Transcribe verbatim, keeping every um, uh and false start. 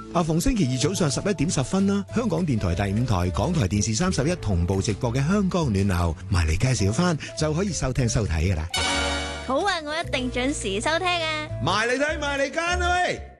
啊，逢星期二早上十一點十分啦，香港電台第五台、港台電視三十一同步直播嘅香江暖流，埋嚟介紹翻就可以收聽收睇噶啦。 好啊，我一定準時收聽啊！ 埋嚟睇，埋嚟揀啊喂！